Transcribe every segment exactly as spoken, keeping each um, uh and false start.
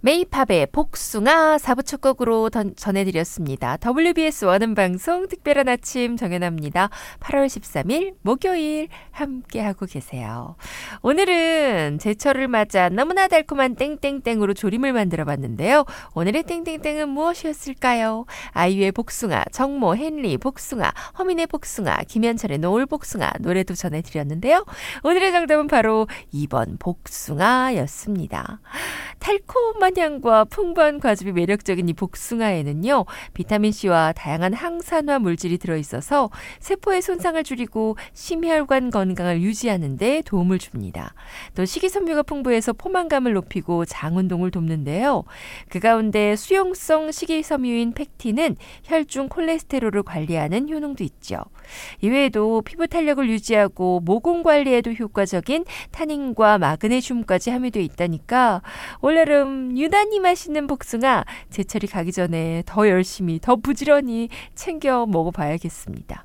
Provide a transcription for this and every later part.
메이팝의 복숭아 사 부 첫 곡으로 전해드렸습니다. 더블유비에스 원음방송 특별한 아침 정연아입니다. 팔월 십삼일 목요일 함께하고 계세요. 오늘은 제철을 맞아 너무나 달콤한 땡땡땡으로 조림을 만들어봤는데요. 오늘의 땡땡땡은 무엇이었을까요? 아이유의 복숭아, 정모, 헨리 복숭아, 허민의 복숭아, 김현철의 노을 복숭아 노래도 전해드렸는데요. 오늘의 정답은 바로 이 번 복숭아였습니다. 달콤한 향과 풍부한 과즙이 매력적인 이 복숭아에는요, 비타민C와 다양한 항산화 물질이 들어있어서 세포의 손상을 줄이고 심혈관 건강을 유지하는 데 도움을 줍니다. 또 식이섬유가 풍부해서 포만감을 높이고 장 운동을 돕는데요. 그 가운데 수용성 식이섬유인 팩틴은 혈중 콜레스테롤을 관리하는 효능도 있죠. 이외에도 피부 탄력을 유지하고 모공 관리에도 효과적인 타닌과 마그네슘까지 함유되어 있다니까 올여름 유난히 맛있는 복숭아 제철이 가기 전에 더 열심히 더 부지런히 챙겨 먹어봐야겠습니다.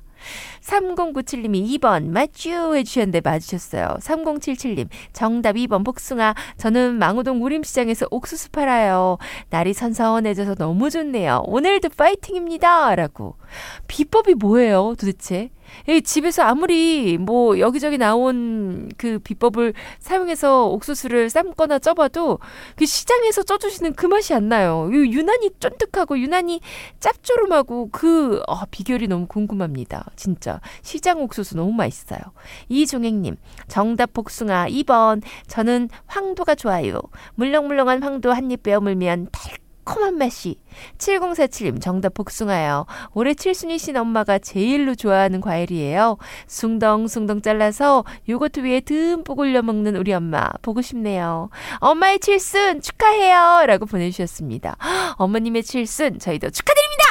삼공구칠님이 이 번 맞쥬 해주셨는데 맞으셨어요. 삼공칠칠님 정답 이 번 복숭아. 저는 망우동 우림시장에서 옥수수 팔아요. 날이 선선해져서 너무 좋네요. 오늘도 파이팅입니다 라고. 비법이 뭐예요 도대체? 집에서 아무리 뭐 여기저기 나온 그 비법을 사용해서 옥수수를 삶거나 쪄봐도 그 시장에서 쪄주시는 그 맛이 안 나요. 유난히 쫀득하고 유난히 짭조름하고 그 어, 비결이 너무 궁금합니다. 진짜 시장 옥수수 너무 맛있어요. 이종행님 정답 복숭아 이 번. 저는 황도가 좋아요. 물렁물렁한 황도 한 입 베어 물면 달콤 달콤한 맛이. 칠공사칠님 정답 복숭아요. 올해 칠순이신 엄마가 제일로 좋아하는 과일이에요. 숭덩숭덩 잘라서 요거트 위에 듬뿍 올려 먹는 우리 엄마 보고 싶네요. 엄마의 칠순 축하해요 라고 보내주셨습니다. 어머님의 칠순 저희도 축하드립니다.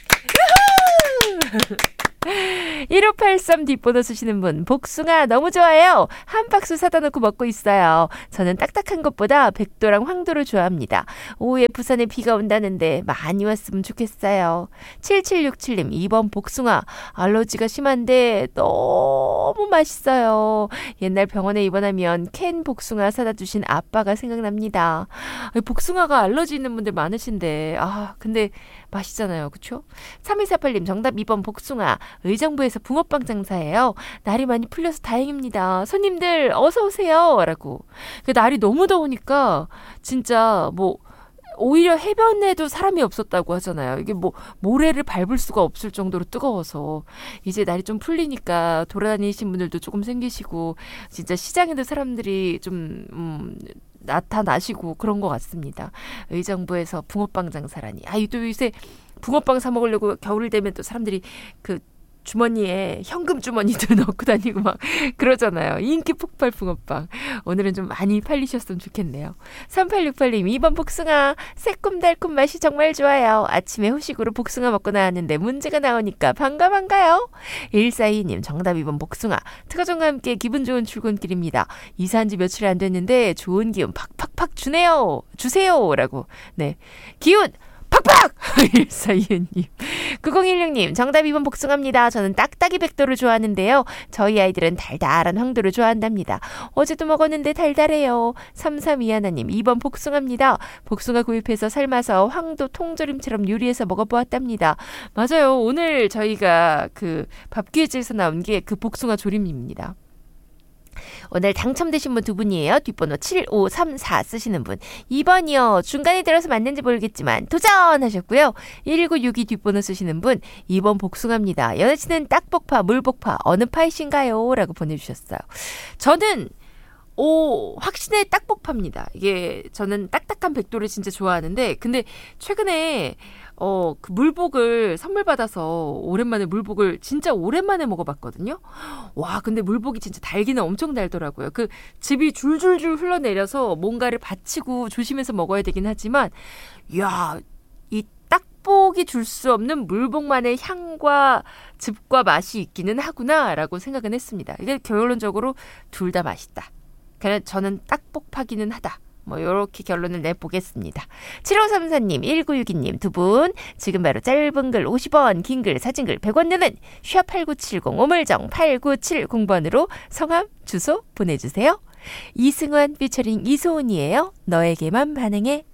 일오팔삼 뒷번호 쓰시는 분 복숭아 너무 좋아요. 한 박스 사다 놓고 먹고 있어요. 저는 딱딱한 것보다 백도랑 황도를 좋아합니다. 오후에 부산에 비가 온다는데 많이 왔으면 좋겠어요. 칠칠육칠님 이 번 복숭아. 알러지가 심한데 너무 맛있어요. 옛날 병원에 입원하면 캔 복숭아 사다 주신 아빠가 생각납니다. 복숭아가 알러지 있는 분들 많으신데 아 근데 맛있잖아요. 그쵸? 삼이사팔님 정답 이 번 복숭아. 의정부에서 붕어빵 장사예요. 날이 많이 풀려서 다행입니다. 손님들 어서 오세요 라고. 날이 너무 더우니까 진짜 뭐 오히려 해변에도 사람이 없었다고 하잖아요. 이게 뭐 모래를 밟을 수가 없을 정도로 뜨거워서 이제 날이 좀 풀리니까 돌아다니신 분들도 조금 생기시고 진짜 시장에도 사람들이 좀 음, 나타나시고 그런 것 같습니다. 의정부에서 붕어빵 장사라니. 아, 또 요새 붕어빵 사 먹으려고 겨울 되면 또 사람들이 그 주머니에 현금 주머니도 넣고 다니고 막 그러잖아요. 인기 폭발 붕어빵. 오늘은 좀 많이 팔리셨으면 좋겠네요. 삼팔육팔님 이 번 복숭아. 새콤달콤 맛이 정말 좋아요. 아침에 후식으로 복숭아 먹고 나왔는데 문제가 나오니까 반가 반가요. 일사이이님 정답 이 번 복숭아. 특허정과 함께 기분 좋은 출근길입니다. 이사한 지 며칠 안 됐는데 좋은 기운 팍팍팍 주네요. 주세요 라고. 네, 기운 팍팍! 일사이이님 구공일육님 정답 이 번 복숭아입니다. 저는 딱딱이 백도를 좋아하는데요. 저희 아이들은 달달한 황도를 좋아한답니다. 어제도 먹었는데 달달해요. 삼삼이하나님 이 번 복숭아입니다. 복숭아 구입해서 삶아서 황도 통조림처럼 요리해서 먹어보았답니다. 맞아요. 오늘 저희가 그 밥퀴즈에서 나온 게 그 복숭아 조림입니다. 오늘 당첨되신 분 두 분이에요. 뒷번호 칠오삼사 쓰시는 분. 이 번이요. 중간에 들어서 맞는지 모르겠지만 도전하셨고요. 일구육이 뒷번호 쓰시는 분. 이 번 복숭아입니다. 여자친은 딱복파, 물복파 어느 파이신가요? 라고 보내주셨어요. 저는 오, 확신의 딱복파입니다. 이게 저는 딱딱한 백도를 진짜 좋아하는데 근데 최근에 어, 그 물복을 선물 받아서 오랜만에 물복을 진짜 오랜만에 먹어봤거든요. 와, 근데 물복이 진짜 달기는 엄청 달더라고요. 그 즙이 줄줄줄 흘러내려서 뭔가를 받치고 조심해서 먹어야 되긴 하지만, 이야, 이 딱복이 줄 수 없는 물복만의 향과 즙과 맛이 있기는 하구나라고 생각은 했습니다. 이게 결론적으로 둘 다 맛있다. 그냥 저는 딱복파기는 하다. 뭐 이렇게 결론을 내보겠습니다. 칠오삼사님, 일구육이님 두 분 지금 바로 짧은 글 오십 원, 긴 글, 사진 글 백 원 내는 샵 팔구칠공 오물정 팔구칠공 번으로 성함, 주소 보내주세요. 이승환 피처링 이소은이에요. 너에게만 반응해.